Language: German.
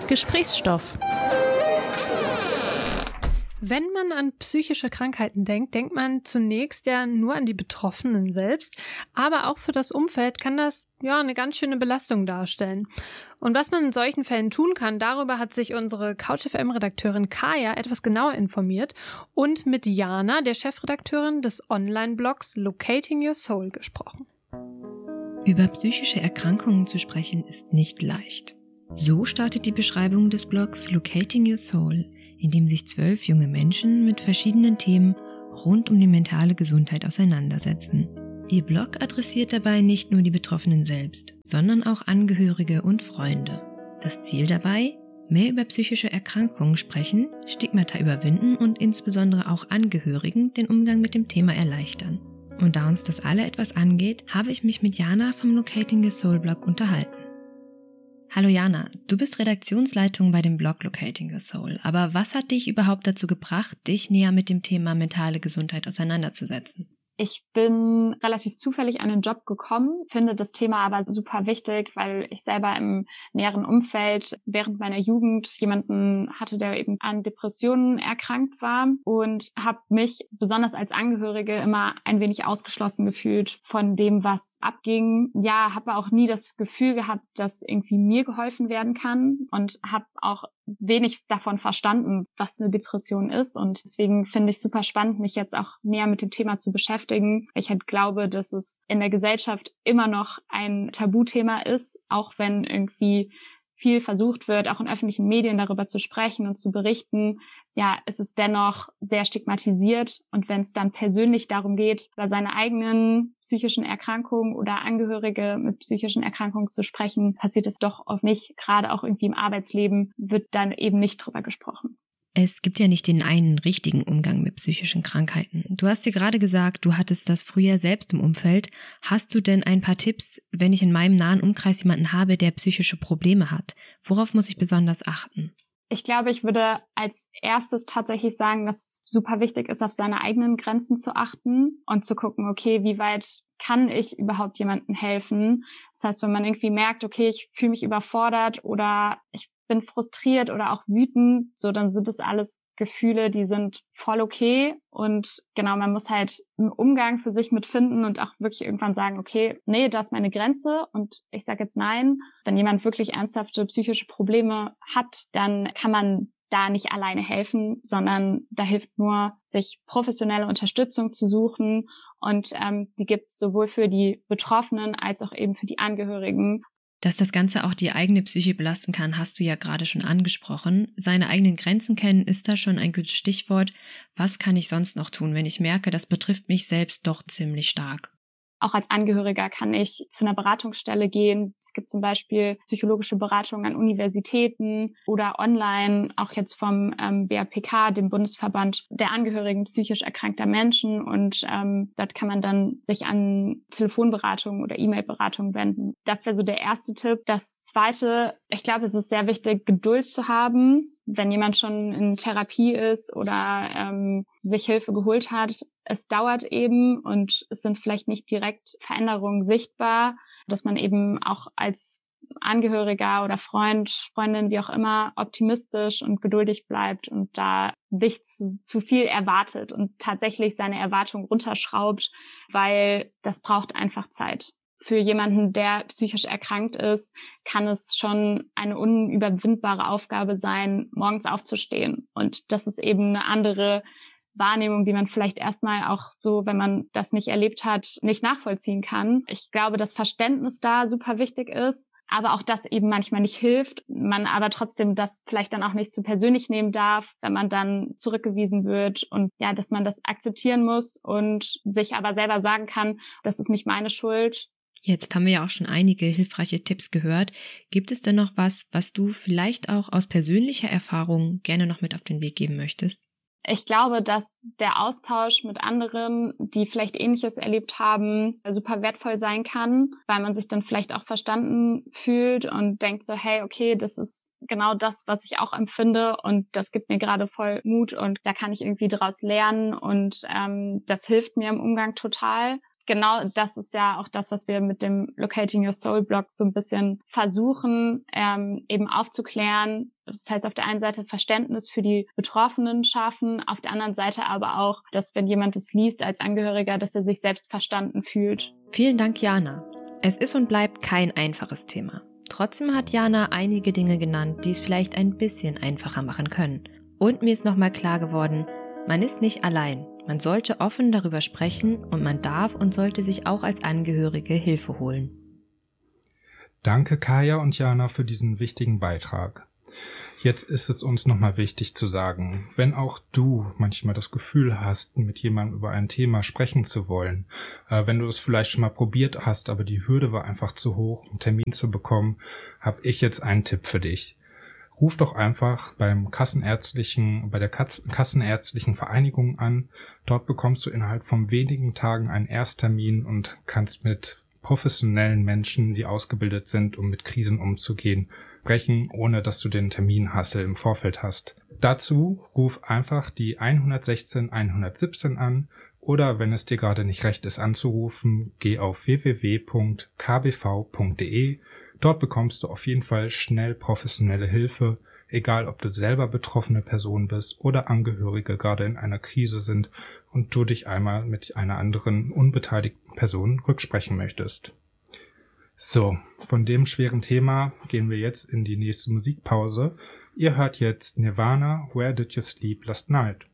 Gesprächsstoff. Wenn man an psychische Krankheiten denkt, denkt man zunächst ja nur an die Betroffenen selbst, aber auch für das Umfeld kann das eine ganz schöne Belastung darstellen. Und was man in solchen Fällen tun kann, darüber hat sich unsere CouchFM-Redakteurin Kaya etwas genauer informiert und mit Jana, der Chefredakteurin des Online-Blogs Locating Your Soul, gesprochen. Über psychische Erkrankungen zu sprechen ist nicht leicht. So startet die Beschreibung des Blogs Locating Your Soul, in dem sich 12 junge Menschen mit verschiedenen Themen rund um die mentale Gesundheit auseinandersetzen. Ihr Blog adressiert dabei nicht nur die Betroffenen selbst, sondern auch Angehörige und Freunde. Das Ziel dabei? Mehr über psychische Erkrankungen sprechen, Stigmata überwinden und insbesondere auch Angehörigen den Umgang mit dem Thema erleichtern. Und da uns das alle etwas angeht, habe ich mich mit Jana vom Locating Your Soul Blog unterhalten. Hallo Jana, du bist Redaktionsleitung bei dem Blog Locating Your Soul. Aber was hat dich überhaupt dazu gebracht, dich näher mit dem Thema mentale Gesundheit auseinanderzusetzen? Ich bin relativ zufällig an den Job gekommen, finde das Thema aber super wichtig, weil ich selber im näheren Umfeld während meiner Jugend jemanden hatte, der eben an Depressionen erkrankt war und habe mich besonders als Angehörige immer ein wenig ausgeschlossen gefühlt von dem, was abging. Ja, habe auch nie das Gefühl gehabt, dass irgendwie mir geholfen werden kann und habe auch wenig davon verstanden, was eine Depression ist. Und deswegen finde ich super spannend, mich jetzt auch näher mit dem Thema zu beschäftigen. Ich halt glaube, dass es in der Gesellschaft immer noch ein Tabuthema ist, auch wenn irgendwie viel versucht wird, auch in öffentlichen Medien darüber zu sprechen und zu berichten. Ja, es ist dennoch sehr stigmatisiert. Und wenn es dann persönlich darum geht, über seine eigenen psychischen Erkrankungen oder Angehörige mit psychischen Erkrankungen zu sprechen, passiert es doch oft nicht. Gerade auch irgendwie im Arbeitsleben wird dann eben nicht drüber gesprochen. Es gibt ja nicht den einen richtigen Umgang mit psychischen Krankheiten. Du hast dir gerade gesagt, du hattest das früher selbst im Umfeld. Hast du denn ein paar Tipps, wenn ich in meinem nahen Umkreis jemanden habe, der psychische Probleme hat? Worauf muss ich besonders achten? Ich glaube, ich würde als erstes tatsächlich sagen, dass es super wichtig ist, auf seine eigenen Grenzen zu achten und zu gucken, okay, wie weit kann ich überhaupt jemandem helfen? Das heißt, wenn man irgendwie merkt, okay, ich fühle mich überfordert oder ich bin frustriert oder auch wütend, so dann sind das alles Gefühle, die sind voll okay und genau, man muss halt einen Umgang für sich mitfinden und auch wirklich irgendwann sagen, okay, nee, das ist meine Grenze und ich sage jetzt nein. Wenn jemand wirklich ernsthafte psychische Probleme hat, dann kann man da nicht alleine helfen, sondern da hilft nur, sich professionelle Unterstützung zu suchen und die gibt es sowohl für die Betroffenen als auch eben für die Angehörigen. Dass das Ganze auch die eigene Psyche belasten kann, hast du ja gerade schon angesprochen. Seine eigenen Grenzen kennen ist da schon ein gutes Stichwort. Was kann ich sonst noch tun, wenn ich merke, das betrifft mich selbst doch ziemlich stark? Auch als Angehöriger kann ich zu einer Beratungsstelle gehen. Es gibt zum Beispiel psychologische Beratungen an Universitäten oder online, auch jetzt vom BAPK, dem Bundesverband der Angehörigen psychisch erkrankter Menschen. Und dort kann man dann sich an Telefonberatungen oder E-Mail-Beratungen wenden. Das wäre so der erste Tipp. Das zweite, ich glaube, es ist sehr wichtig, Geduld zu haben. Wenn jemand schon in Therapie ist oder sich Hilfe geholt hat, es dauert eben und es sind vielleicht nicht direkt Veränderungen sichtbar, dass man eben auch als Angehöriger oder Freund, Freundin, wie auch immer, optimistisch und geduldig bleibt und da nicht zu viel erwartet und tatsächlich seine Erwartungen runterschraubt, weil das braucht einfach Zeit. Für jemanden, der psychisch erkrankt ist, kann es schon eine unüberwindbare Aufgabe sein, morgens aufzustehen. Und das ist eben eine andere Wahrnehmung, die man vielleicht erstmal auch so, wenn man das nicht erlebt hat, nicht nachvollziehen kann. Ich glaube, dass Verständnis da super wichtig ist, aber auch das eben manchmal nicht hilft. Man aber trotzdem das vielleicht dann auch nicht zu persönlich nehmen darf, wenn man dann zurückgewiesen wird und ja, dass man das akzeptieren muss und sich aber selber sagen kann, das ist nicht meine Schuld. Jetzt haben wir ja auch schon einige hilfreiche Tipps gehört. Gibt es denn noch was du vielleicht auch aus persönlicher Erfahrung gerne noch mit auf den Weg geben möchtest? Ich glaube, dass der Austausch mit anderen, die vielleicht Ähnliches erlebt haben, super wertvoll sein kann, weil man sich dann vielleicht auch verstanden fühlt und denkt so, hey, okay, das ist genau das, was ich auch empfinde und das gibt mir gerade voll Mut und da kann ich irgendwie draus lernen und das hilft mir im Umgang total. genau das ist ja auch das, was wir mit dem Locating Your Soul Blog so ein bisschen versuchen, eben aufzuklären. Das heißt, auf der einen Seite Verständnis für die Betroffenen schaffen, auf der anderen Seite aber auch, dass wenn jemand es liest als Angehöriger, dass er sich selbst verstanden fühlt. Vielen Dank, Jana. Es ist und bleibt kein einfaches Thema. Trotzdem hat Jana einige Dinge genannt, die es vielleicht ein bisschen einfacher machen können. Und mir ist nochmal klar geworden, man ist nicht allein. Man sollte offen darüber sprechen und man darf und sollte sich auch als Angehörige Hilfe holen. Danke Kaya und Jana für diesen wichtigen Beitrag. Jetzt ist es uns nochmal wichtig zu sagen, wenn auch du manchmal das Gefühl hast, mit jemandem über ein Thema sprechen zu wollen, wenn du es vielleicht schon mal probiert hast, aber die Hürde war einfach zu hoch, einen Termin zu bekommen, habe ich jetzt einen Tipp für dich. Ruf doch einfach bei der Kassenärztlichen Vereinigung an. Dort bekommst du innerhalb von wenigen Tagen einen Ersttermin und kannst mit professionellen Menschen, die ausgebildet sind, um mit Krisen umzugehen, sprechen, ohne dass du den Terminhassel im Vorfeld hast. Dazu ruf einfach die 116 117 an oder wenn es dir gerade nicht recht ist anzurufen, geh auf www.kbv.de. Dort bekommst du auf jeden Fall schnell professionelle Hilfe, egal ob du selber betroffene Person bist oder Angehörige gerade in einer Krise sind und du dich einmal mit einer anderen unbeteiligten Person rücksprechen möchtest. So, von dem schweren Thema gehen wir jetzt in die nächste Musikpause. Ihr hört jetzt Nirvana, Where Did You Sleep Last Night?